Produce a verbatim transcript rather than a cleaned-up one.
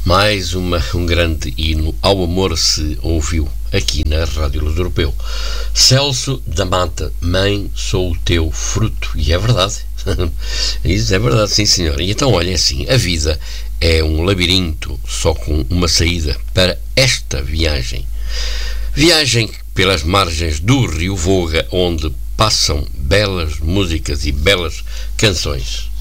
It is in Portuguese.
Mais uma, um grande hino ao amor se ouviu aqui na Rádio Luz Europeu. Celso da Mata, mãe, sou o teu fruto. E é verdade. Isso é verdade, sim senhor. E então, olha assim, a vida é um labirinto só com uma saída para esta viagem. Viagem pelas margens do Rio Voga, onde passam belas músicas e belas canções.